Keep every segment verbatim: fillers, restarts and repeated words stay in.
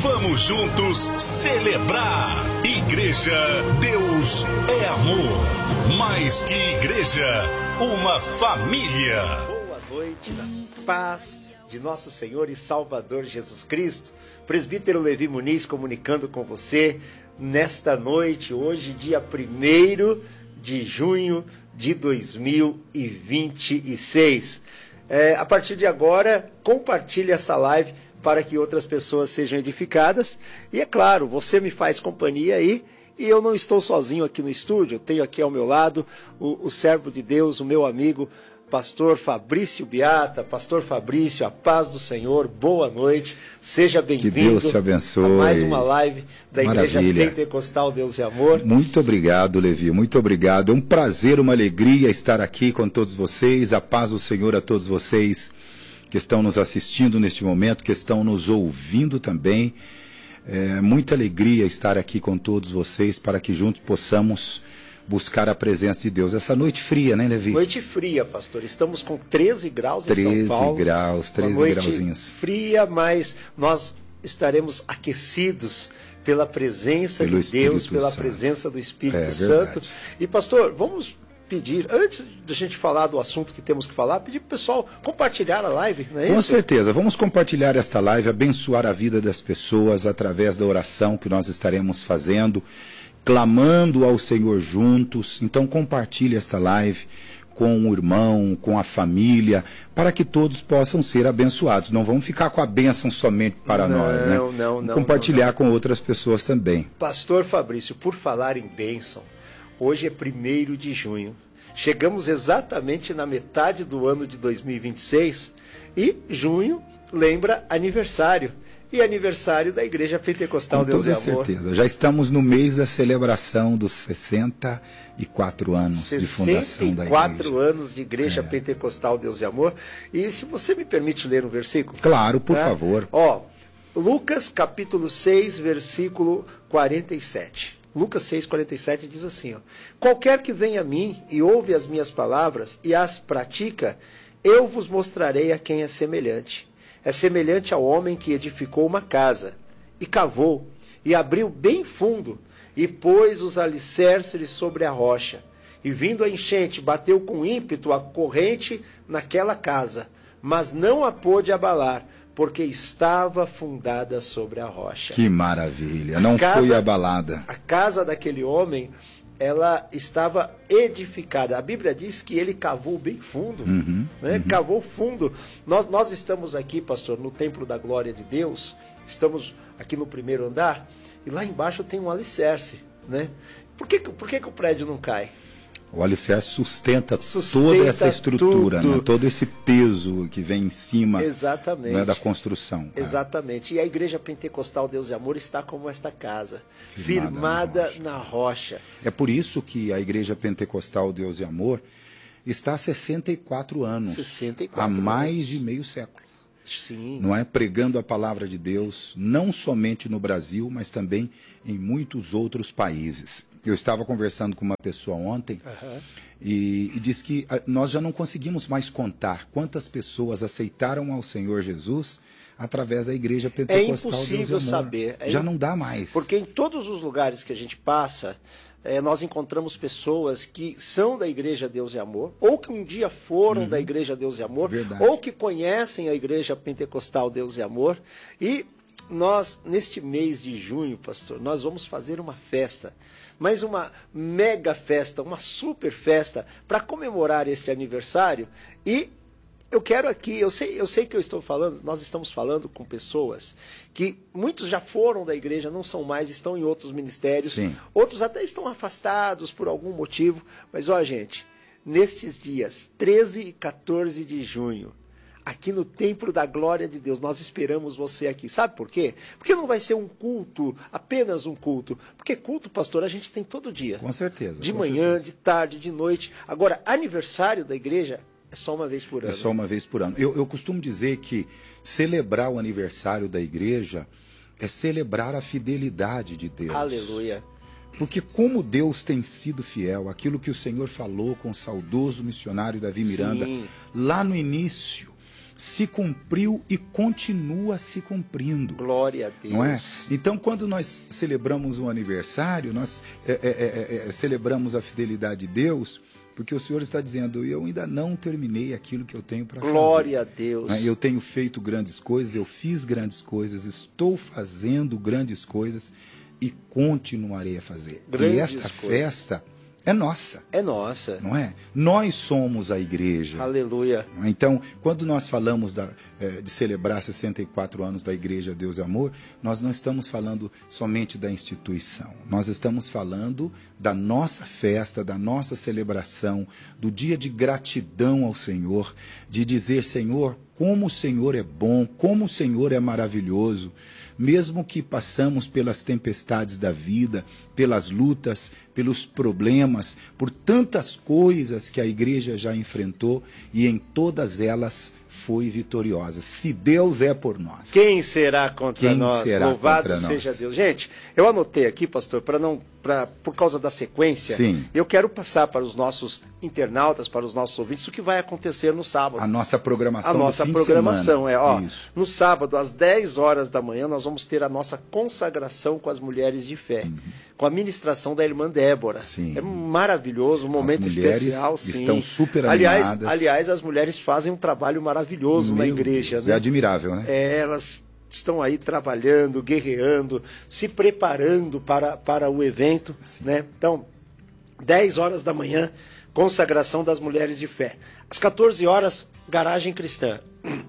Vamos juntos celebrar. Igreja Deus é amor. Mais que igreja, uma família. Boa noite, na paz de nosso Senhor e Salvador Jesus Cristo. Presbítero Levi Muniz comunicando com você nesta noite, hoje, dia primeiro de junho de dois mil e vinte e seis. É, a partir de agora, compartilhe essa live para que outras pessoas sejam edificadas. E é claro, você me faz companhia aí, e eu não estou sozinho aqui no estúdio. Eu tenho aqui ao meu lado o, o servo de Deus, o meu amigo, pastor Fabrício Beata. Pastor Fabrício, a paz do Senhor, boa noite, seja bem-vindo. Que Deus te abençoe. A mais uma live da Maravilha. Igreja Pentecostal Deus e Amor. Muito obrigado, Levi, muito obrigado. É um prazer, uma alegria estar aqui com todos vocês. A paz do Senhor a todos vocês que estão nos assistindo neste momento, que estão nos ouvindo também. É muita alegria estar aqui com todos vocês para que juntos possamos buscar a presença de Deus. Essa noite fria, né, Levi? Noite fria, pastor. Estamos com treze graus em treze São Paulo. graus, treze Uma noite grauzinhos. Fria, mas nós estaremos aquecidos pela presença Pelo de Deus, Espírito pela Santo. presença do Espírito É Santo. verdade. E, pastor, vamos pedir, antes da gente falar do assunto que temos que falar, pedir para o pessoal compartilhar a live, não é Com isso? certeza, vamos compartilhar esta live, abençoar a vida das pessoas através da oração que nós estaremos fazendo, clamando ao Senhor juntos. Então compartilhe esta live com o irmão, com a família, para que todos possam ser abençoados. Não vamos ficar com a bênção somente para Não, nós, né? não, não, Vamos não, compartilhar não. com outras pessoas também. Pastor Fabrício, por falar em bênção, hoje é primeiro de junho. Chegamos exatamente na metade do ano de dois mil e vinte e seis e junho lembra aniversário. E aniversário da Igreja Pentecostal Com Deus toda e Amor. certeza. Já estamos no mês da celebração dos sessenta e quatro anos de fundação da sessenta e quatro igreja. anos de Igreja É. Pentecostal Deus e Amor. E se você me permite ler um versículo. Claro, por né? favor. Ó, Lucas capítulo seis, versículo quarenta e sete. Lucas seis, quarenta e sete diz assim, ó: qualquer que venha a mim e ouve as minhas palavras e as pratica, eu vos mostrarei a quem é semelhante. É semelhante ao homem que edificou uma casa, e cavou, e abriu bem fundo, e pôs os alicerces sobre a rocha. E vindo a enchente, bateu com ímpeto a corrente naquela casa, mas não a pôde abalar, porque estava fundada sobre a rocha. Que maravilha, não casa- foi abalada. A casa daquele homem, ela estava edificada. A Bíblia diz que ele cavou bem fundo, Uhum, né? uhum. Cavou fundo. Nós, nós estamos aqui, pastor, no Templo da Glória de Deus, estamos aqui no primeiro andar, e lá embaixo tem um alicerce, né? Por que, que- por que, que o prédio não cai? O alicerce sustenta, Sustenta toda essa estrutura, tudo. né? Todo esse peso que vem em cima, Exatamente. né, da construção. É. Exatamente. E a Igreja Pentecostal Deus e Amor está como esta casa, Firmada firmada na rocha. É por isso que a Igreja Pentecostal Deus e Amor está há sessenta e quatro anos, sessenta e quatro há mais anos. de meio século. Sim. Não é? Pregando a palavra de Deus, não somente no Brasil, mas também em muitos outros países. Eu estava conversando com uma pessoa ontem Aham. e, e disse que ah, nós já não conseguimos mais contar quantas pessoas aceitaram ao Senhor Jesus através da Igreja É Pentecostal impossível Deus e Amor. saber. É Já im- não dá mais. Porque em todos os lugares que a gente passa, eh, nós encontramos pessoas que são da Igreja Deus e Amor, ou que um dia foram da Igreja Deus e Amor, Verdade. ou que conhecem a Igreja Pentecostal Deus e Amor. E nós, neste mês de junho, pastor, nós vamos fazer uma festa, mas uma mega festa, uma super festa, para comemorar este aniversário. E eu quero aqui, eu sei, eu sei que eu estou falando, nós estamos falando com pessoas que muitos já foram da igreja, não são mais, estão em outros ministérios, Sim. outros até estão afastados por algum motivo, mas ó, gente, nestes dias treze e quatorze de junho, aqui no Templo da Glória de Deus, nós esperamos você aqui. Sabe por quê? Porque não vai ser um culto, apenas um culto. Porque culto, pastor, a gente tem todo dia. Com certeza. De com manhã, certeza. de tarde, de noite. Agora, aniversário da igreja é só uma vez por ano. É só uma vez por ano. Eu, eu costumo dizer que celebrar o aniversário da igreja é celebrar a fidelidade de Deus. Aleluia. Porque como Deus tem sido fiel, aquilo que o Senhor falou com o saudoso missionário Davi Miranda, Sim. lá no início, se cumpriu e continua se cumprindo. Glória a Deus. Não é? Então, quando nós celebramos um aniversário, nós é, é, é, é, celebramos a fidelidade de Deus, porque o Senhor está dizendo, eu ainda não terminei aquilo que eu tenho para fazer. Glória a Deus. Eu tenho feito grandes coisas, eu fiz grandes coisas, estou fazendo grandes coisas e continuarei a fazer. Grandes e esta coisas. festa é nossa. É nossa. Não é? Nós somos a igreja. Aleluia. Então, quando nós falamos da, eh, de celebrar sessenta e quatro anos da Igreja Deus e Amor, nós não estamos falando somente da instituição. Nós estamos falando da nossa festa, da nossa celebração, do dia de gratidão ao Senhor, de dizer, Senhor, como o Senhor é bom, como o Senhor é maravilhoso. Mesmo que passamos pelas tempestades da vida, pelas lutas, pelos problemas, por tantas coisas que a igreja já enfrentou e em todas elas foi vitoriosa. Se Deus é por nós, quem será contra Quem nós? será Louvado contra seja nós? Deus. Gente, eu anotei aqui, pastor, para não, pra, por causa da sequência, Sim. eu quero passar para os nossos internautas, para os nossos ouvintes, o que vai acontecer no sábado. a nossa programação A do nossa fim de programação semana. é, ó, Isso. no sábado, às dez horas da manhã, nós vamos ter a nossa consagração com as mulheres de fé, uhum. com a ministração da irmã Débora. Sim. É maravilhoso, um momento as mulheres especial, sim. estão super aliás, animadas. aliás, as mulheres fazem um trabalho maravilhoso Meu na igreja. Deus, né? É admirável, né? É, elas estão aí trabalhando, guerreando, se preparando para, para o evento, né? Então, dez horas da manhã, consagração das mulheres de fé. Às quatorze horas, garagem cristã.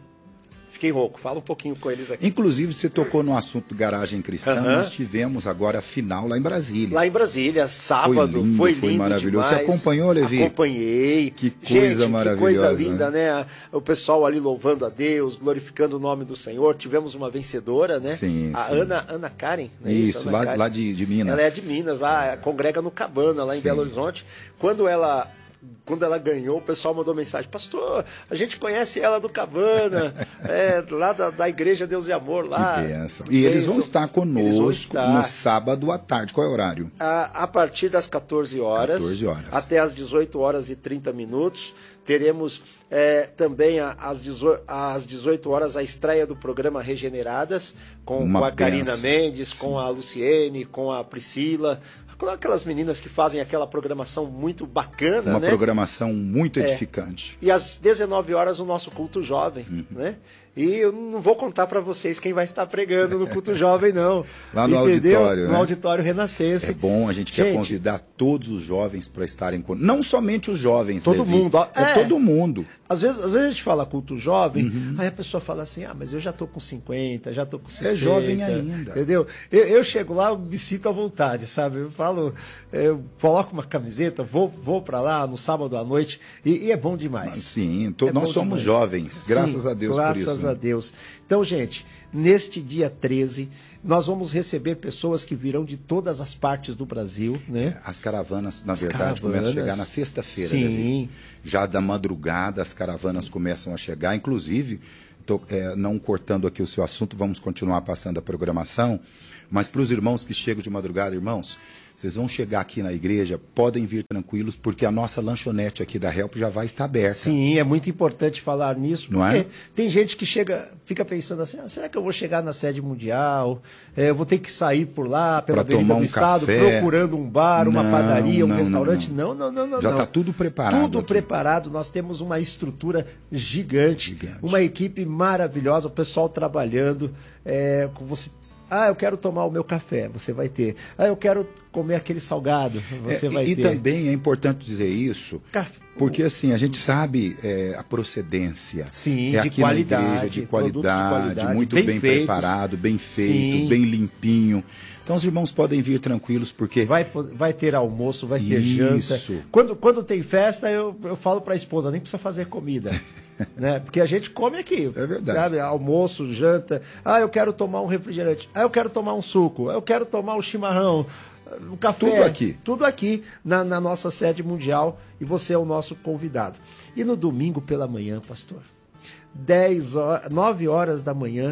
Fiquei rouco, fala um pouquinho com eles aqui. Inclusive, você tocou no assunto garagem cristã, Uhum. nós tivemos agora a final lá em Brasília. Lá em Brasília, sábado, Foi lindo, foi, foi lindo maravilhoso. demais. Você acompanhou, Levi? Acompanhei. Que coisa Gente, maravilhosa, que coisa linda, né? O pessoal ali louvando a Deus, glorificando o nome do Senhor. Tivemos uma vencedora, né? Sim, a sim. Ana, Ana Karen. Não é Isso, Ana lá, Karen? lá de, de Minas. Ela é de Minas, lá congrega no Cabana, lá em Sim. Belo Horizonte. Quando ela... Quando ela ganhou, o pessoal mandou mensagem, pastor, a gente conhece ela do Cabana, é, lá da, da Igreja Deus e Amor, lá. Que bênção. E eles vão estar conosco Eles vão estar. no sábado à tarde. Qual é o horário? A, a partir das quatorze horas, quatorze horas. até as dezoito horas e trinta minutos, teremos é, também a- às dezoito, às dezoito horas a estreia do programa Regeneradas, com, Uma com a Karina benção. Mendes, Sim. com a Luciene, com a Priscila, com aquelas meninas que fazem aquela programação muito bacana, Uma né? programação muito edificante. E às dezenove horas o nosso culto jovem, Uhum. né? E eu não vou contar para vocês quem vai estar pregando no culto jovem, não. Lá no Entendeu? auditório, No né? auditório Renascense. É bom, a gente quer Gente, convidar todos os jovens para estarem conosco. Não somente os jovens, Todo Levi. mundo, ó. É, É. todo mundo. Às vezes, às vezes a gente fala culto jovem, Uhum. aí a pessoa fala assim, ah, mas eu já tô com cinquenta, já tô com sessenta. É jovem ainda. Entendeu? Eu, eu chego lá, eu me sinto à vontade, sabe? Eu falo, eu coloco uma camiseta, vou, vou para lá no sábado à noite, e, e é bom demais. Sim, to- É nós bom somos demais. jovens, graças Sim, a Deus por graças isso. né? a Deus. Então, gente, neste dia treze, nós vamos receber pessoas que virão de todas as partes do Brasil, né? As caravanas, na As verdade, caravanas. começam a chegar na sexta-feira. Sim. Levi. Já da madrugada, as caravanas começam a chegar. Inclusive, tô, é, não cortando aqui o seu assunto, vamos continuar passando a programação. Mas para os irmãos que chegam de madrugada, irmãos, vocês vão chegar aqui na igreja, podem vir tranquilos, porque a nossa lanchonete aqui da Help já vai estar aberta. Sim, é muito importante falar nisso, Não porque é? tem gente que chega, fica pensando assim, ah, será que eu vou chegar na sede mundial? É, eu vou ter que sair por lá, pela Pra Avenida tomar do um Estado, café. procurando um bar, uma Não, padaria, um não, não, restaurante. não. Não, não, não, não. Já não. tá tudo preparado Tudo aqui. preparado, nós temos uma estrutura gigante, Gigante. uma equipe maravilhosa, o pessoal trabalhando, é, com você... Ah, eu quero tomar o meu café, você vai ter. Ah, eu quero comer aquele salgado, você É, vai e, ter. e também é importante dizer isso, Café- porque assim, a gente sabe é, a procedência. Sim, é de aqui na qualidade, igreja, de produtos de qualidade, qualidade, muito bem bem, feitos. preparado, bem feito, Sim. bem limpinho. Então os irmãos podem vir tranquilos, porque Vai, po- vai ter almoço, vai ter Isso. janta. Quando, quando tem festa, eu, eu falo para a esposa, nem precisa fazer comida. Né? Porque a gente come aqui. É verdade. Sabe? Almoço, janta. Ah, eu quero tomar um refrigerante. Ah, eu quero tomar um suco. Ah, eu quero tomar um chimarrão. Um café. Tudo aqui. Tudo aqui na, na nossa sede mundial. E você é o nosso convidado. E no domingo pela manhã, pastor, dez horas, nove horas da manhã,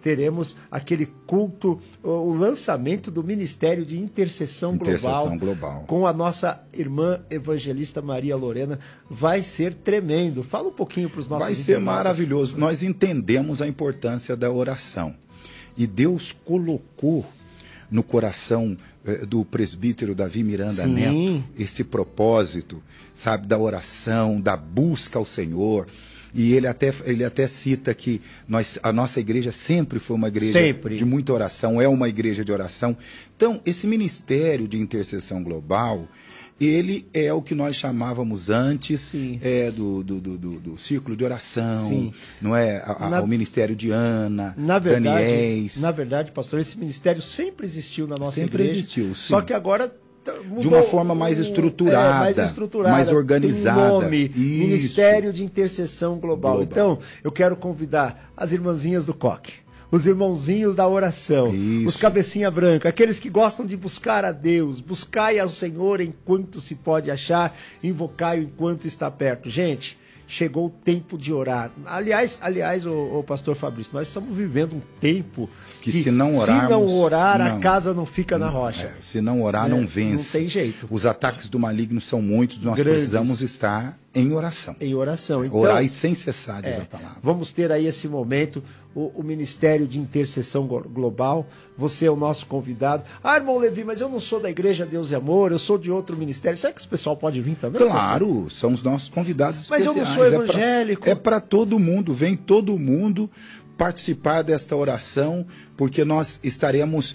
teremos aquele culto, o lançamento do Ministério de Intercessão, Intercessão Global, Global, com a nossa irmã evangelista Maria Lorena. Vai ser tremendo. Fala um pouquinho para os nossos Vai ser internautas. maravilhoso. Nós entendemos a importância da oração. E Deus colocou no coração eh, do presbítero Davi Miranda Sim. Neto esse propósito, sabe, da oração, da busca ao Senhor. E ele até, ele até cita que nós, a nossa igreja sempre foi uma igreja Sempre. de muita oração, é uma igreja de oração. Então, esse ministério de intercessão global, ele é o que nós chamávamos antes é, do, do, do, do, do círculo de oração, Sim. não é? A, Na, o ministério de Ana, na verdade, Daniéis. Na verdade, pastor, esse ministério sempre existiu na nossa sempre igreja. Sempre existiu, sim. Só que agora mudou, de uma forma mais estruturada, é, mais, estruturada, mais organizada. Tem um nome, Isso. Ministério de Intercessão Global. Global. Então, eu quero convidar as irmãzinhas do coque, os irmãozinhos da oração, Isso. os cabecinha branca, aqueles que gostam de buscar a Deus, buscai ao Senhor enquanto se pode achar, invocai-o enquanto está perto. Gente, chegou o tempo de orar. Aliás, aliás, o, o pastor Fabrício, nós estamos vivendo um tempo que, que se não orarmos, se não orar, não, a casa não fica não, na rocha. É, se não orar, é, não vence. Não tem jeito. Os ataques do maligno são muitos, nós Grandes. precisamos estar em oração. Em oração. Então, orar e sem cessar, diz é, a palavra. Vamos ter aí esse momento, o, o Ministério de Intercessão Global. Você é o nosso convidado. Ah, irmão Levi, mas eu não sou da Igreja Deus e Amor, eu sou de outro ministério. Será que esse pessoal pode vir também? Claro, são os nossos convidados mas especiais. Mas eu não sou evangélico. É para todo mundo, vem todo mundo participar desta oração, porque nós estaremos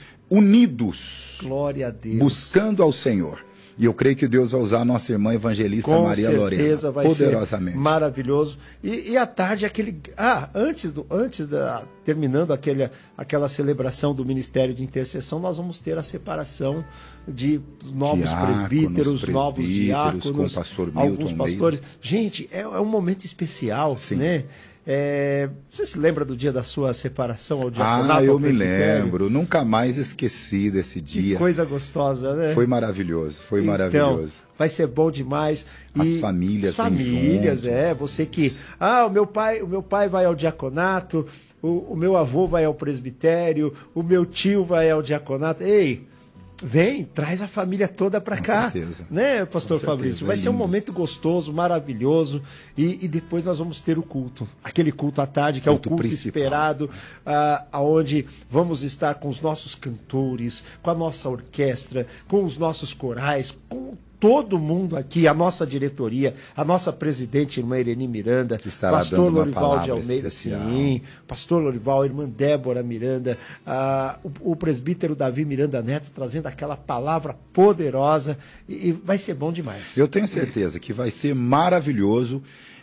unidos. Glória a Deus. Buscando ao Senhor. E eu creio que Deus vai usar a nossa irmã evangelista Com Maria Lorena vai poderosamente. Ser maravilhoso. E, e à tarde aquele, ah, antes do, antes da terminando aquele, aquela celebração do Ministério de Intercessão, nós vamos ter a separação de novos diáconos, presbíteros, presbíteros, novos diáconos, com o pastor Milton alguns pastores. Meio. Gente, é, é um momento especial, Sim. né? É, você se lembra do dia da sua separação ao diaconato? Ah, eu ao me lembro. Nunca mais esqueci desse dia. Que coisa gostosa, né? Foi maravilhoso, foi então, maravilhoso. Vai ser bom demais. As e famílias, as famílias, é. Você que, ah, o meu pai, o meu pai vai ao diaconato, o, o meu avô vai ao presbitério, o meu tio vai ao diaconato. Ei, vem, traz a família toda para cá, certeza. né, pastor Com Fabrício? certeza, Vai é ser um lindo. momento gostoso, maravilhoso, e, e depois nós vamos ter o culto, aquele culto à tarde, que Culto é o culto principal. esperado, ah, onde vamos estar com os nossos cantores, com a nossa orquestra, com os nossos corais, com todo mundo aqui, a nossa diretoria, a nossa presidente, irmã Irene Miranda, que estará pastor dando uma Lorival de palavra Almeida, especial. sim, pastor Lorival, irmã Débora Miranda, ah, o, o presbítero Davi Miranda Neto trazendo aquela palavra poderosa, e, e vai ser bom demais. Eu tenho certeza que vai ser maravilhoso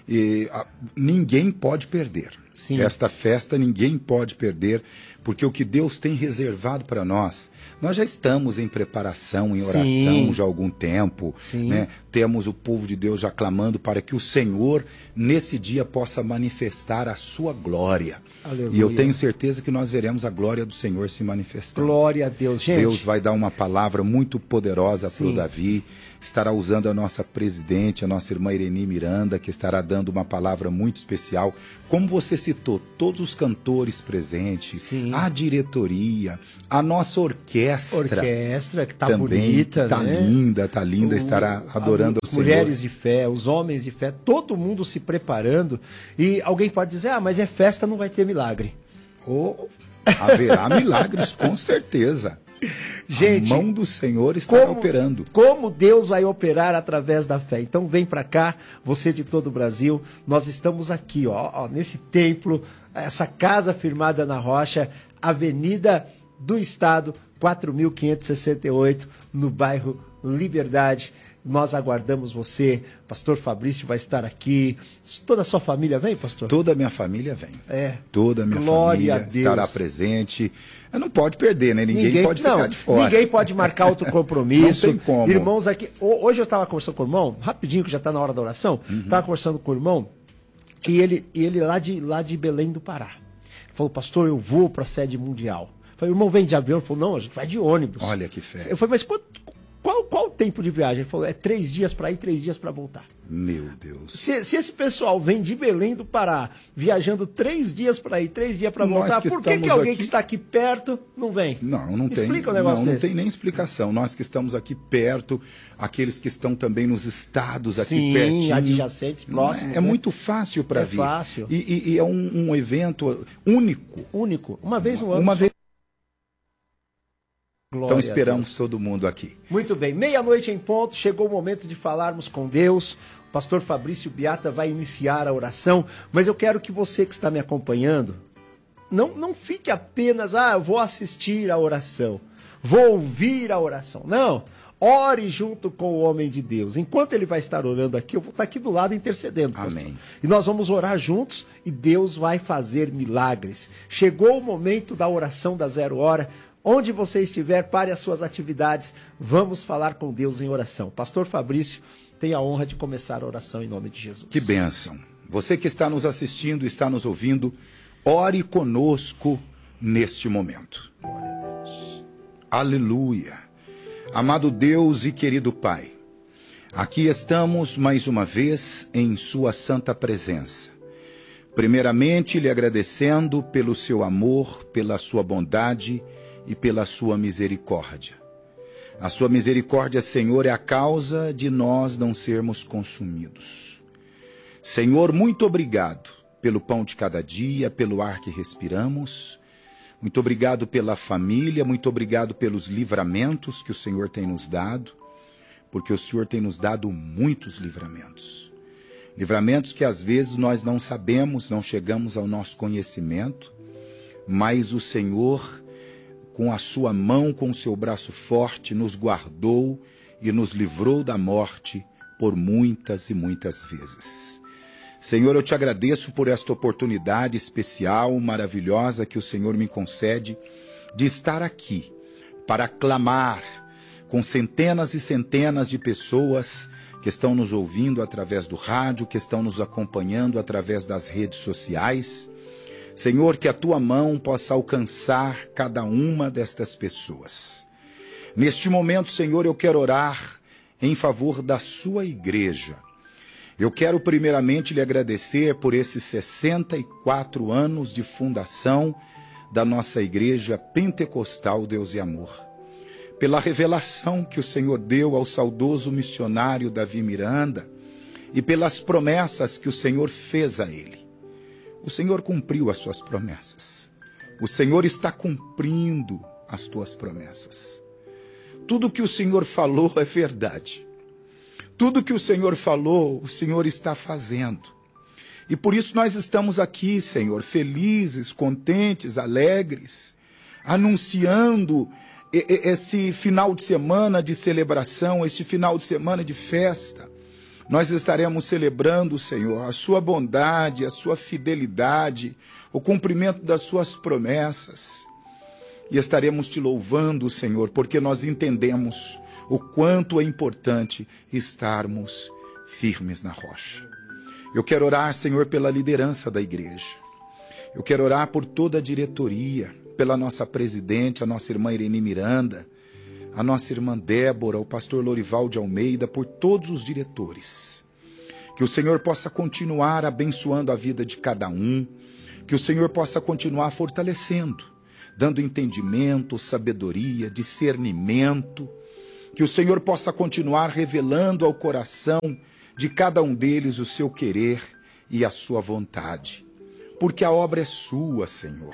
e a, ninguém pode perder. Sim. Esta festa ninguém pode perder, porque o que Deus tem reservado para nós, nós já estamos em preparação, em oração Sim. já há algum tempo. Sim. Né? Temos o povo de Deus já clamando para que o Senhor, nesse dia, possa manifestar a sua glória. Aleluia. E eu tenho certeza que nós veremos a glória do Senhor se manifestar. Glória a Deus, gente. Deus vai dar uma palavra muito poderosa para o Sim. Davi, estará usando a nossa presidente, a nossa irmã Irene Miranda, que estará dando uma palavra muito especial. Como você citou, todos os cantores presentes, Sim. a diretoria, a nossa orquestra. Orquestra, que tá também, bonita, que tá né? linda, tá linda, O- estará adorando a- o Senhor. Mulheres de fé, os homens de fé, todo mundo se preparando. E alguém pode dizer, ah, mas é festa, não vai ter milagre. Oh, haverá milagres, com certeza. Gente, a mão do Senhor está como, operando. Como Deus vai operar através da fé. Então vem para cá, você de todo o Brasil. Nós estamos aqui, ó, ó, nesse templo, essa casa firmada na rocha, Avenida do Estado, quatro mil quinhentos e sessenta e oito, no bairro Liberdade. Nós aguardamos você. Pastor Fabrício vai estar aqui. Toda a sua família vem, pastor? Toda a minha família vem. É. Toda a minha Glória família a Deus. estará presente. Não pode perder, né? Ninguém, Ninguém pode não, ficar de fora. Ninguém pode marcar outro compromisso. Não tem como. Irmãos aqui. ho- Hoje eu estava conversando com o irmão, rapidinho, que já está na hora da oração. Estava conversando com o irmão, e ele, e ele lá, de, lá de Belém do Pará. Ele falou, pastor, eu vou para a sede mundial. Eu falei, irmão, vem de avião? Ele falou, não, a gente vai de ônibus. Olha que fé. Eu falei, mas quanto, qual, qual, tempo de viagem? Ele falou, é três dias para ir, três dias para voltar. Meu Deus. Se, se esse pessoal vem de Belém do Pará, viajando três dias para ir, três dias para voltar, por que, que alguém aqui... que está aqui perto não vem? Não, não tem. Explica o negócio não, não desse. tem nem explicação. Nós que estamos aqui perto, aqueles que estão também nos estados aqui Sim, pertinho. Sim, adjacentes, próximos. É, é né? muito fácil para é vir. É fácil. E, e, e é um, um evento único. Único. Uma vez no ano. Uma só. vez. Glória então esperamos todo mundo aqui. Muito bem, meia-noite em ponto, chegou o momento de falarmos com Deus. O pastor Fabrício Biata vai iniciar a oração, mas eu quero que você que está me acompanhando, não, não fique apenas, ah, eu vou assistir a oração, vou ouvir a oração. Não, ore junto com o homem de Deus. Enquanto ele vai estar orando aqui, eu vou estar aqui do lado intercedendo. Pastor. Amém. E nós vamos orar juntos e Deus vai fazer milagres. Chegou o momento da oração da zero hora. Onde você estiver, pare as suas atividades. Vamos falar com Deus em oração. Pastor Fabrício tem a honra de começar a oração em nome de Jesus. Que bênção. Você que está nos assistindo, está nos ouvindo, ore conosco neste momento. Glória a Deus. Aleluia. Amado Deus e querido Pai, aqui estamos mais uma vez em sua santa presença. Primeiramente, lhe agradecendo pelo seu amor, pela sua bondade e pela sua misericórdia. A sua misericórdia, Senhor, é a causa de nós não sermos consumidos. Senhor, muito obrigado pelo pão de cada dia, pelo ar que respiramos. Muito obrigado pela família, muito obrigado pelos livramentos que o Senhor tem nos dado, porque o Senhor tem nos dado muitos livramentos. Livramentos que às vezes nós não sabemos, não chegamos ao nosso conhecimento, mas o Senhor, com a sua mão, com o seu braço forte, nos guardou e nos livrou da morte por muitas e muitas vezes. Senhor, eu te agradeço por esta oportunidade especial, maravilhosa que o Senhor me concede de estar aqui para clamar com centenas e centenas de pessoas que estão nos ouvindo através do rádio, que estão nos acompanhando através das redes sociais. Senhor, que a tua mão possa alcançar cada uma destas pessoas. Neste momento, Senhor, eu quero orar em favor da sua igreja. Eu quero primeiramente lhe agradecer por esses sessenta e quatro anos de fundação da nossa igreja pentecostal Deus e Amor. Pela revelação que o Senhor deu ao saudoso missionário Davi Miranda e pelas promessas que o Senhor fez a ele. O Senhor cumpriu as suas promessas. O Senhor está cumprindo as tuas promessas. Tudo que o Senhor falou é verdade. Tudo que o Senhor falou, o Senhor está fazendo. E por isso nós estamos aqui, Senhor, felizes, contentes, alegres, anunciando esse final de semana de celebração, este final de semana de festa. Nós estaremos celebrando, Senhor, a sua bondade, a sua fidelidade, o cumprimento das suas promessas. E estaremos te louvando, Senhor, porque nós entendemos o quanto é importante estarmos firmes na rocha. Eu quero orar, Senhor, pela liderança da igreja. Eu quero orar por toda a diretoria, pela nossa presidente, a nossa irmã Irene Miranda, a nossa irmã Débora, o pastor Lorival de Almeida, por todos os diretores. Que o Senhor possa continuar abençoando a vida de cada um, que o Senhor possa continuar fortalecendo, dando entendimento, sabedoria, discernimento, que o Senhor possa continuar revelando ao coração de cada um deles o seu querer e a sua vontade, porque a obra é sua, Senhor.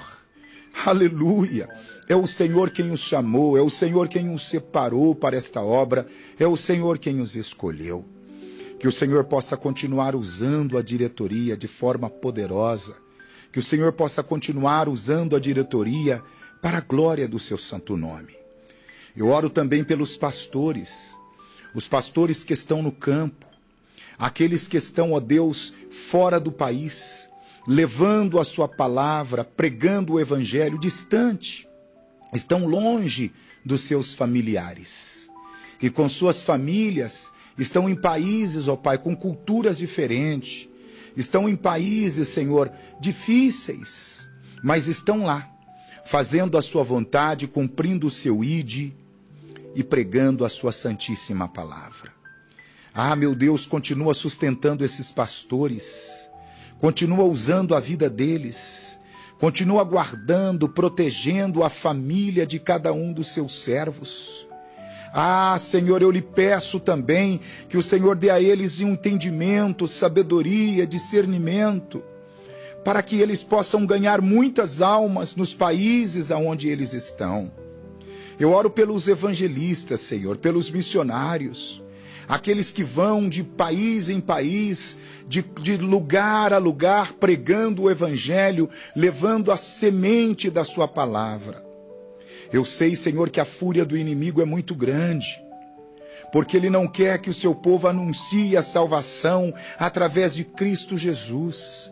Aleluia! É o Senhor quem os chamou, é o Senhor quem os separou para esta obra, é o Senhor quem os escolheu. Que o Senhor possa continuar usando a diretoria de forma poderosa, que o Senhor possa continuar usando a diretoria para a glória do seu santo nome. Eu oro também pelos pastores, os pastores que estão no campo, aqueles que estão, ó Deus, fora do país, levando a sua palavra, pregando o evangelho distante, estão longe dos seus familiares. E com suas famílias, estão em países, ó Pai, com culturas diferentes, estão em países, Senhor, difíceis, mas estão lá, fazendo a sua vontade, cumprindo o seu ide, e pregando a sua santíssima palavra. Ah, meu Deus, continua sustentando esses pastores, continua usando a vida deles, continua guardando, protegendo a família de cada um dos seus servos. Ah, Senhor, eu lhe peço também que o Senhor dê a eles um entendimento, sabedoria, discernimento, para que eles possam ganhar muitas almas nos países aonde eles estão. Eu oro pelos evangelistas, Senhor, pelos missionários, aqueles que vão de país em país, de, de lugar a lugar, pregando o evangelho, levando a semente da sua palavra. Eu sei, Senhor, que a fúria do inimigo é muito grande, porque ele não quer que o seu povo anuncie a salvação através de Cristo Jesus.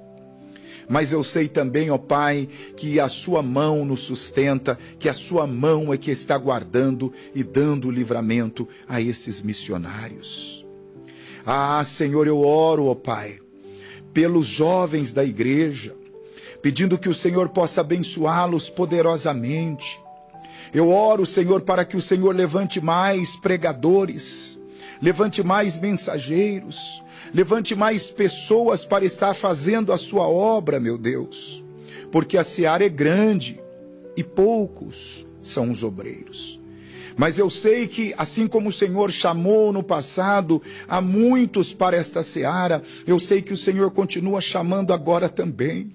Mas eu sei também, ó Pai, que a sua mão nos sustenta, que a sua mão é que está guardando e dando livramento a esses missionários. Ah, Senhor, eu oro, ó Pai, pelos jovens da igreja, pedindo que o Senhor possa abençoá-los poderosamente. Eu oro, Senhor, para que o Senhor levante mais pregadores, levante mais mensageiros, levante mais pessoas para estar fazendo a sua obra, meu Deus, porque a seara é grande e poucos são os obreiros. Mas eu sei que, assim como o Senhor chamou no passado a muitos para esta seara, eu sei que o Senhor continua chamando agora também.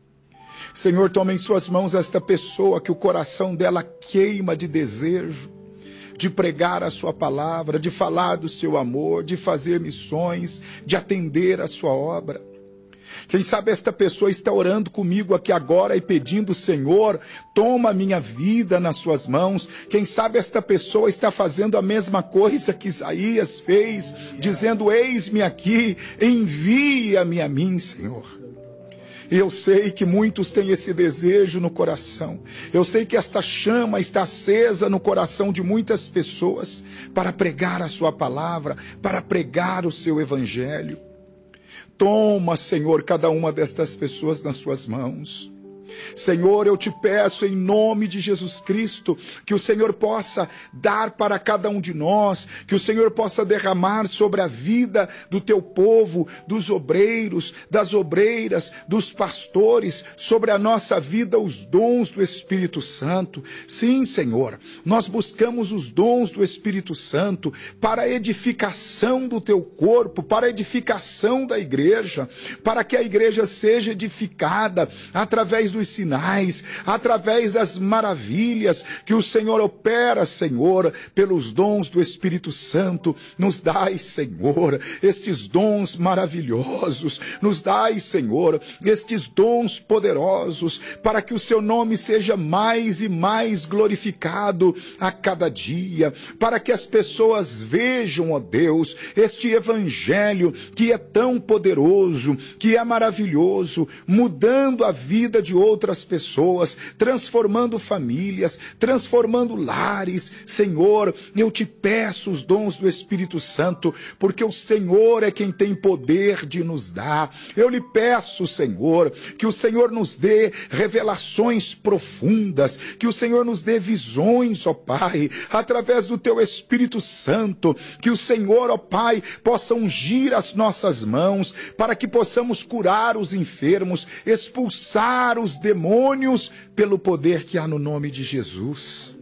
Senhor, toma em suas mãos esta pessoa que o coração dela queima de desejo, de pregar a sua palavra, de falar do seu amor, de fazer missões, de atender a sua obra. Quem sabe esta pessoa está orando comigo aqui agora e pedindo, Senhor, toma a minha vida nas suas mãos. Quem sabe esta pessoa está fazendo a mesma coisa que Isaías fez, dizendo, eis-me aqui, envia-me a mim, Senhor. Eu sei que muitos têm esse desejo no coração. Eu sei que esta chama está acesa no coração de muitas pessoas para pregar a sua palavra, para pregar o seu evangelho. Toma, Senhor, cada uma destas pessoas nas suas mãos. Senhor, eu te peço em nome de Jesus Cristo, que o Senhor possa dar para cada um de nós, que o Senhor possa derramar sobre a vida do teu povo, dos obreiros, das obreiras, dos pastores, sobre a nossa vida os dons do Espírito Santo. Sim, Senhor, nós buscamos os dons do Espírito Santo para a edificação do teu corpo, para a edificação da igreja, para que a igreja seja edificada através do sinais, através das maravilhas que o Senhor opera, Senhor, pelos dons do Espírito Santo. Nos dai, Senhor, estes dons maravilhosos, nos dai, Senhor, estes dons poderosos, para que o seu nome seja mais e mais glorificado a cada dia, para que as pessoas vejam, ó Deus, este evangelho que é tão poderoso, que é maravilhoso, mudando a vida de outros outras pessoas, transformando famílias, transformando lares. Senhor, eu te peço os dons do Espírito Santo, porque o Senhor é quem tem poder de nos dar. Eu lhe peço, Senhor, que o Senhor nos dê revelações profundas, que o Senhor nos dê visões, ó Pai, através do teu Espírito Santo, que o Senhor, ó Pai, possa ungir as nossas mãos, para que possamos curar os enfermos, expulsar os demônios pelo poder que há no nome de Jesus.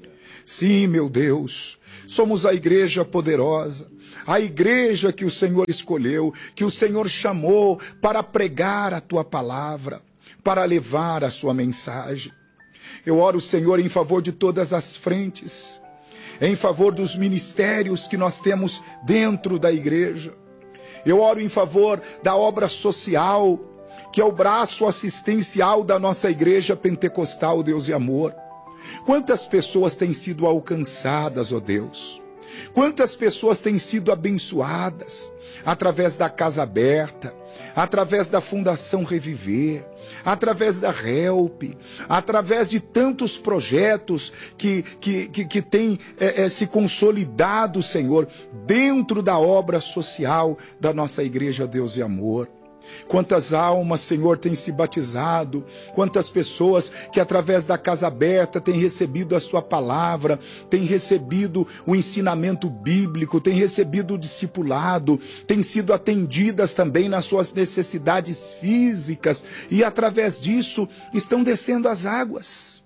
Sim, meu Deus, somos a igreja poderosa, a igreja que o Senhor escolheu, que o Senhor chamou para pregar a tua palavra, para levar a sua mensagem. Eu oro, Senhor, em favor de todas as frentes, em favor dos ministérios que nós temos dentro da igreja. Eu oro em favor da obra social, que é o braço assistencial da nossa igreja pentecostal, Deus e amor. Quantas pessoas têm sido alcançadas, ó Deus? Quantas pessoas têm sido abençoadas através da Casa Aberta, através da Fundação Reviver, através da Help, através de tantos projetos que, que, que, que têm é, é, se consolidado, Senhor, dentro da obra social da nossa igreja, Deus e amor. Quantas almas, Senhor, têm se batizado, quantas pessoas que através da Casa Aberta têm recebido a sua palavra, têm recebido o ensinamento bíblico, têm recebido o discipulado, têm sido atendidas também nas suas necessidades físicas e através disso estão descendo as águas.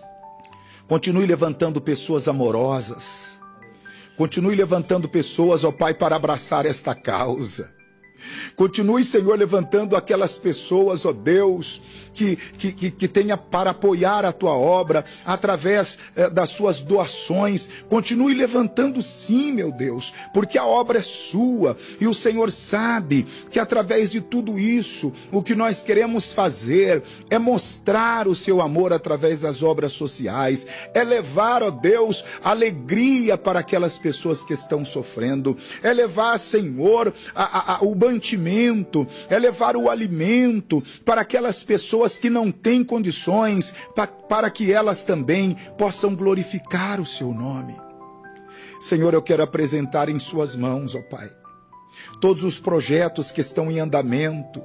Continue levantando pessoas amorosas, continue levantando pessoas, ó Pai, para abraçar esta causa. Continue, Senhor, levantando aquelas pessoas, ó Deus, que, que, que, que tenha para apoiar a tua obra através eh, das suas doações. Continue levantando sim, meu Deus, porque a obra é sua e o Senhor sabe que através de tudo isso, o que nós queremos fazer é mostrar o seu amor através das obras sociais, é levar, ó Deus, alegria para aquelas pessoas que estão sofrendo, é levar, Senhor, a, a, a, o mantimento, é levar o alimento para aquelas pessoas que não têm condições, pa, para que elas também possam glorificar o seu nome. Senhor, eu quero apresentar em suas mãos, ó Pai, todos os projetos que estão em andamento.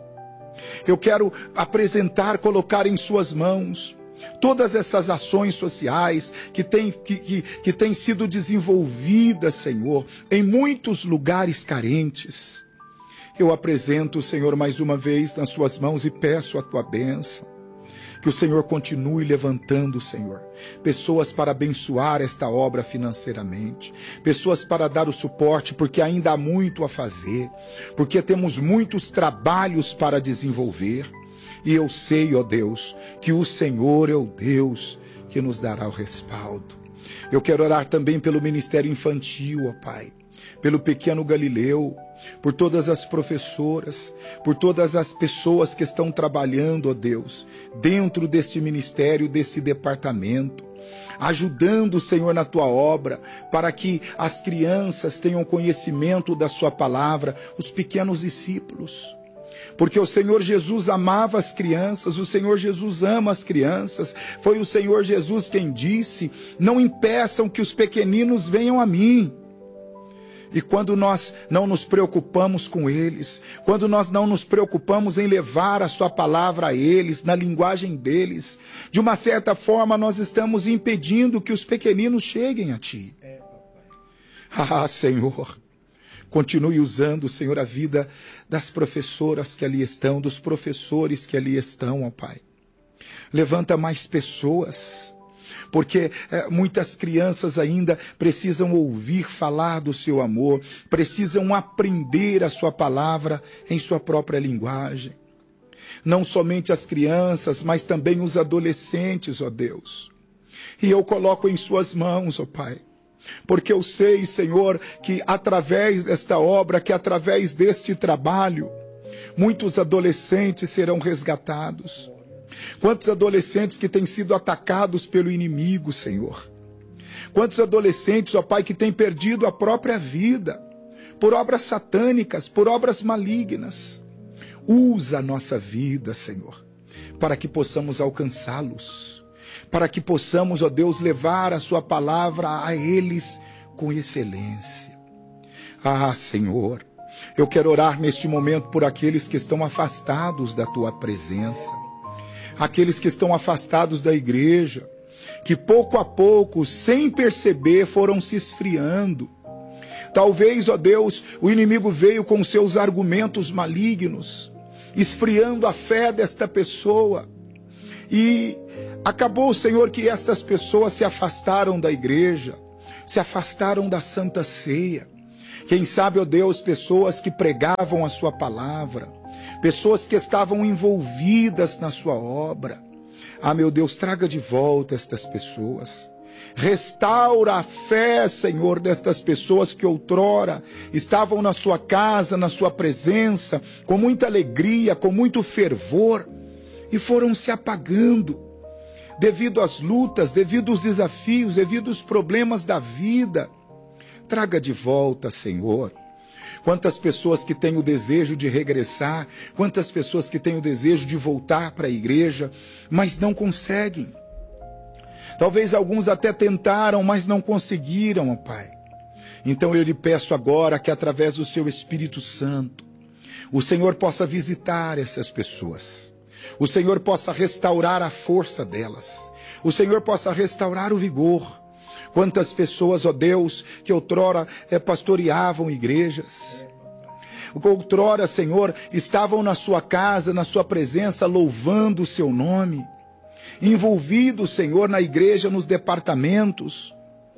Eu quero apresentar, colocar em suas mãos todas essas ações sociais que têm que, que, que têm sido desenvolvidas, Senhor, em muitos lugares carentes. Eu apresento, Senhor, mais uma vez nas suas mãos e peço a tua bênção. Que o Senhor continue levantando, Senhor, pessoas para abençoar esta obra financeiramente, pessoas para dar o suporte, porque ainda há muito a fazer, porque temos muitos trabalhos para desenvolver. E eu sei, ó Deus, que o Senhor é o Deus que nos dará o respaldo. Eu quero orar também pelo Ministério Infantil, ó Pai, pelo pequeno Galileu, por todas as professoras, por todas as pessoas que estão trabalhando, ó Deus, dentro desse ministério, desse departamento, ajudando, Senhor, na tua obra, para que as crianças tenham conhecimento da sua palavra, os pequenos discípulos. Porque o Senhor Jesus amava as crianças, o Senhor Jesus ama as crianças. Foi o Senhor Jesus quem disse: não impeçam que os pequeninos venham a mim. E quando nós não nos preocupamos com eles, quando nós não nos preocupamos em levar a sua palavra a eles, na linguagem deles, de uma certa forma nós estamos impedindo que os pequeninos cheguem a ti. Ah, Senhor, continue usando, Senhor, a vida das professoras que ali estão, dos professores que ali estão, ó Pai. Levanta mais pessoas, porque é, muitas crianças ainda precisam ouvir falar do seu amor, precisam aprender a sua palavra em sua própria linguagem. Não somente as crianças, mas também os adolescentes, ó Deus. E eu coloco em suas mãos, ó Pai, porque eu sei, Senhor, que através desta obra, que através deste trabalho, muitos adolescentes serão resgatados. Quantos adolescentes que têm sido atacados pelo inimigo, Senhor. Quantos adolescentes, ó Pai, que têm perdido a própria vida por obras satânicas, por obras malignas. Usa a nossa vida, Senhor, para que possamos alcançá-los, para que possamos, ó Deus, levar a sua palavra a eles com excelência. Ah, Senhor, eu quero orar neste momento por aqueles que estão afastados da tua presença, aqueles que estão afastados da igreja, que pouco a pouco, sem perceber, foram se esfriando. Talvez, ó Deus, o inimigo veio com seus argumentos malignos, esfriando a fé desta pessoa. E acabou, Senhor, que estas pessoas se afastaram da igreja, se afastaram da Santa Ceia. Quem sabe, ó Deus, pessoas que pregavam a sua palavra, pessoas que estavam envolvidas na sua obra. Ah, meu Deus, traga de volta estas pessoas. Restaura a fé, Senhor, destas pessoas que outrora estavam na sua casa, na sua presença, com muita alegria, com muito fervor, e foram se apagando devido às lutas, devido aos desafios, devido aos problemas da vida. Traga de volta, Senhor. Quantas pessoas que têm o desejo de regressar, quantas pessoas que têm o desejo de voltar para a igreja, mas não conseguem. Talvez alguns até tentaram, mas não conseguiram, ó Pai. Então eu lhe peço agora que através do seu Espírito Santo, o Senhor possa visitar essas pessoas, o Senhor possa restaurar a força delas, o Senhor possa restaurar o vigor. Quantas pessoas, ó Deus, que outrora é, pastoreavam igrejas, outrora, Senhor, estavam na sua casa, na sua presença, louvando o seu nome, envolvidos, Senhor, na igreja, nos departamentos,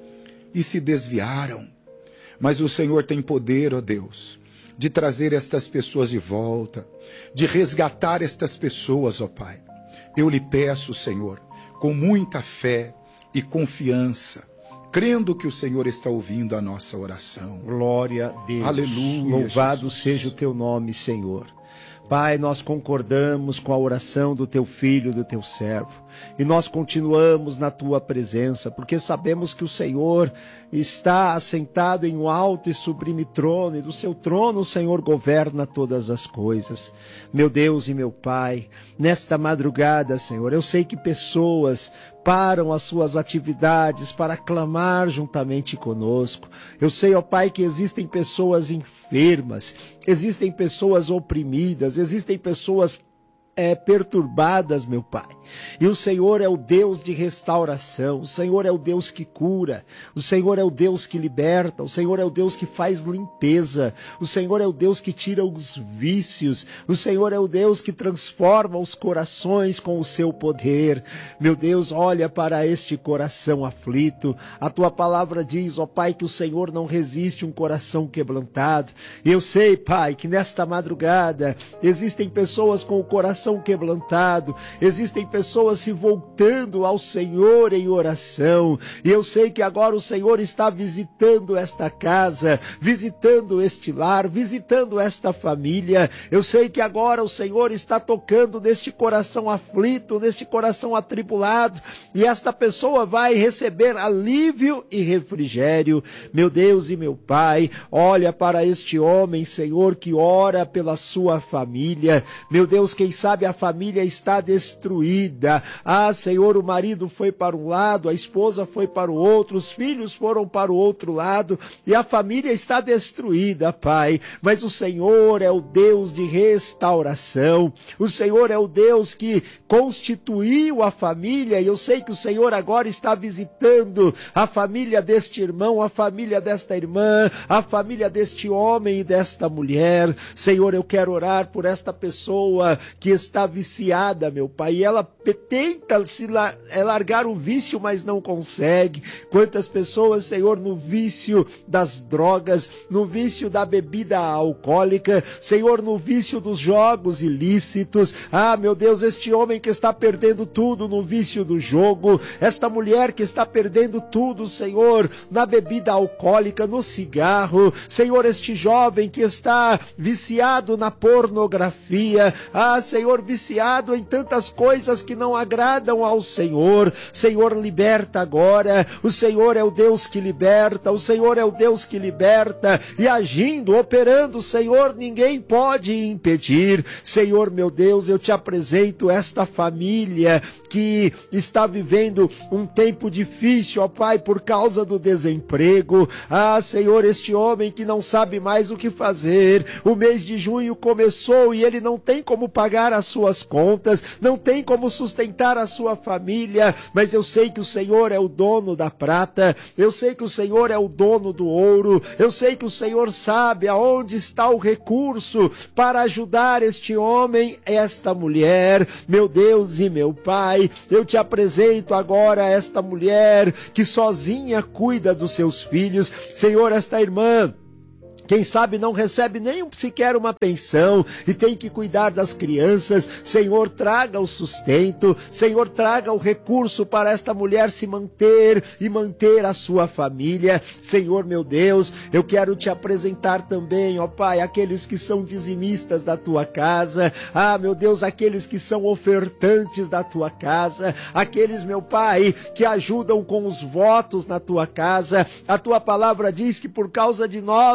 e se desviaram. Mas o Senhor tem poder, ó Deus, de trazer estas pessoas de volta, de resgatar estas pessoas, ó Pai. Eu lhe peço, Senhor, com muita fé e confiança, crendo que o Senhor está ouvindo a nossa oração. Glória a Deus. Aleluia. Louvado Jesus. seja o teu nome, Senhor. Pai, nós concordamos com a oração do teu filho, do teu servo. E nós continuamos na tua presença, porque sabemos que o Senhor está assentado em um alto e sublime trono, e do seu trono o Senhor governa todas as coisas. Meu Deus e meu Pai, nesta madrugada, Senhor, eu sei que pessoas param as suas atividades para clamar juntamente conosco. Eu sei, ó Pai, que existem pessoas enfermas, existem pessoas oprimidas, existem pessoas É, perturbadas, meu Pai. E o Senhor é o Deus de restauração, o Senhor é o Deus que cura, o Senhor é o Deus que liberta, o Senhor é o Deus que faz limpeza, o Senhor é o Deus que tira os vícios, o Senhor é o Deus que transforma os corações com o seu poder. Meu Deus, olha para este coração aflito. A tua palavra diz, ó Pai, que o Senhor não resiste um coração quebrantado. E eu sei, Pai, que nesta madrugada existem pessoas com o coração quebrantado, existem pessoas se voltando ao Senhor em oração, e eu sei que agora o Senhor está visitando esta casa, visitando este lar, visitando esta família. Eu sei que agora o Senhor está tocando neste coração aflito, neste coração atribulado, e esta pessoa vai receber alívio e refrigério. Meu Deus e meu Pai, olha para este homem, Senhor, que ora pela sua família. Meu Deus, quem sabe a família está destruída. Ah, Senhor, o marido foi para um lado, a esposa foi para o outro, os filhos foram para o outro lado, e a família está destruída, Pai. Mas o Senhor é o Deus de restauração, o Senhor é o Deus que constituiu a família, e eu sei que o Senhor agora está visitando a família deste irmão, a família desta irmã, a família deste homem e desta mulher. Senhor, eu quero orar por esta pessoa que está viciada, meu Pai, e ela tenta se largar o vício, mas não consegue. Quantas pessoas, Senhor, no vício das drogas, no vício da bebida alcoólica, Senhor, no vício dos jogos ilícitos. Ah, meu Deus, este homem que está perdendo tudo no vício do jogo, esta mulher que está perdendo tudo, Senhor, na bebida alcoólica, no cigarro, Senhor, este jovem que está viciado na pornografia, ah, Senhor, viciado em tantas coisas que não agradam ao Senhor. Senhor, liberta agora. O Senhor é o Deus que liberta, o Senhor é o Deus que liberta, e agindo, operando, Senhor, ninguém pode impedir. Senhor, meu Deus, eu te apresento esta família que está vivendo um tempo difícil, ó Pai, por causa do desemprego. Ah, Senhor, este homem que não sabe mais o que fazer. O mês de junho começou e ele não tem como pagar as suas contas, não tem como sustentar a sua família, mas eu sei que o Senhor é o dono da prata, eu sei que o Senhor é o dono do ouro, eu sei que o Senhor sabe aonde está o recurso para ajudar este homem, esta mulher. Meu Deus e meu Pai, eu te apresento agora esta mulher que sozinha cuida dos seus filhos. Senhor, esta irmã, quem sabe não recebe nem sequer uma pensão e tem que cuidar das crianças. Senhor, traga o sustento, Senhor, traga o recurso para esta mulher se manter e manter a sua família. Senhor, meu Deus, eu quero te apresentar também, ó Pai, aqueles que são dizimistas da tua casa. Ah, meu Deus, aqueles que são ofertantes da tua casa, aqueles, meu Pai, que ajudam com os votos na tua casa. A tua palavra diz que por causa de nós, os dizimistas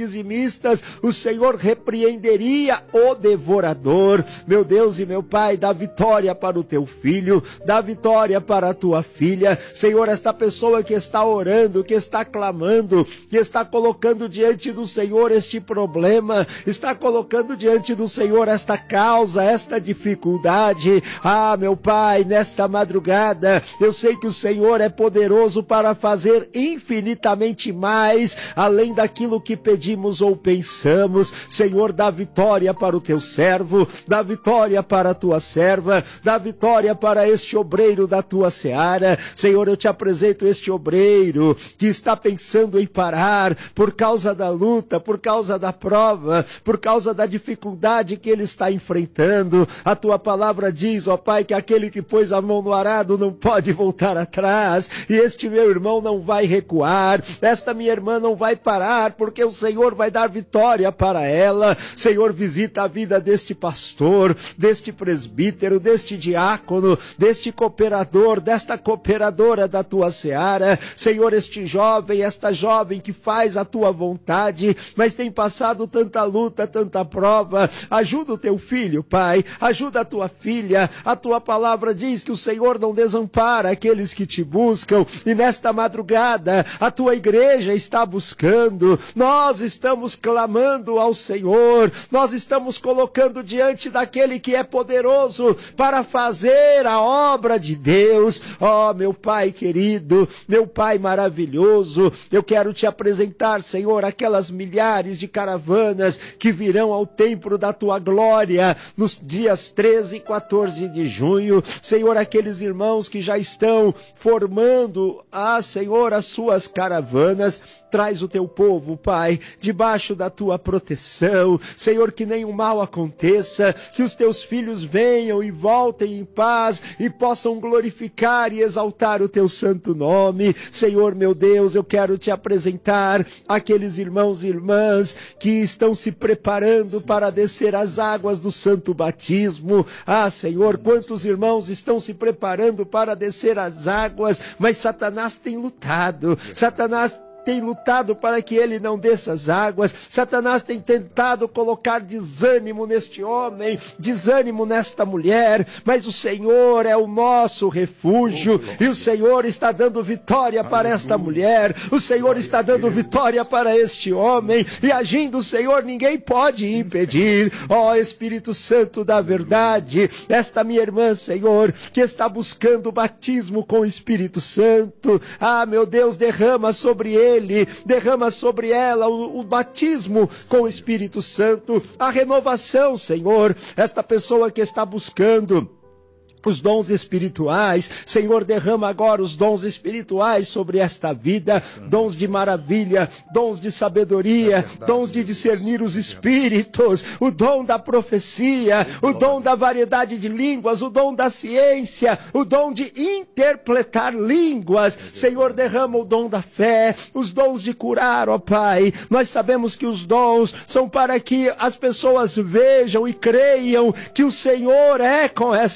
dizimistas, o Senhor repreenderia o devorador. Meu Deus e meu Pai, dá vitória para o teu filho, dá vitória para a tua filha. Senhor, esta pessoa que está orando, que está clamando, que está colocando diante do Senhor este problema, está colocando diante do Senhor esta causa, esta dificuldade. Ah, meu Pai, nesta madrugada, eu sei que o Senhor é poderoso para fazer infinitamente mais, além daquilo que pedimos ou pensamos. Senhor, dá vitória para o teu servo, dá vitória para a tua serva, dá vitória para este obreiro da tua seara. Senhor, eu te apresento este obreiro que está pensando em parar por causa da luta, por causa da prova, por causa da dificuldade que ele está enfrentando. A tua palavra diz, ó Pai, que aquele que pôs a mão no arado não pode voltar atrás, e este meu irmão não vai recuar, esta minha irmã não vai parar, porque o Senhor vai dar vitória para ela. Senhor, visita a vida deste pastor, deste presbítero, deste diácono, deste cooperador, desta cooperadora da tua seara. Senhor, este jovem, esta jovem que faz a tua vontade, mas tem passado tanta luta, tanta prova. Ajuda o teu filho, Pai, ajuda a tua filha. A tua palavra diz que o Senhor não desampara aqueles que te buscam, e nesta madrugada a tua igreja está buscando. Nós estamos clamando ao Senhor, nós estamos colocando diante daquele que é poderoso para fazer a obra de Deus. Ó, meu Pai querido, meu Pai maravilhoso, eu quero te apresentar, Senhor, aquelas milhares de caravanas que virão ao templo da tua glória nos dias treze e quatorze de junho. Senhor, aqueles irmãos que já estão formando, ah, Senhor, as suas caravanas. Traz o teu povo, Pai, debaixo da tua proteção. Senhor, que nenhum mal aconteça, que os teus filhos venham e voltem em paz e possam glorificar e exaltar o teu santo nome. Senhor, meu Deus, eu quero te apresentar aqueles irmãos e irmãs que estão se preparando para descer as águas do santo batismo. Ah, Senhor, quantos irmãos estão se preparando para descer as águas, mas Satanás tem lutado, Satanás tem lutado para que ele não desça as águas. Satanás tem tentado colocar desânimo neste homem, desânimo nesta mulher, mas o Senhor é o nosso refúgio, oh, e o Senhor está dando vitória para esta mulher, o Senhor está dando vitória para este homem, e agindo o Senhor, ninguém pode impedir. Ó, Espírito Santo da verdade, esta minha irmã, Senhor, que está buscando o batismo com o Espírito Santo, ah, meu Deus, derrama sobre ele Ele, derrama sobre ela o, o batismo com o Espírito Santo, a renovação, Senhor. Esta pessoa que está buscando os dons espirituais, Senhor, derrama agora os dons espirituais sobre esta vida, dons de maravilha, dons de sabedoria, dons de discernir os espíritos, o dom da profecia, o dom da variedade de línguas, o dom da ciência, o dom de interpretar línguas. Senhor, derrama o dom da fé, os dons de curar, ó Pai. Nós sabemos que os dons são para que as pessoas vejam e creiam que o Senhor é com essa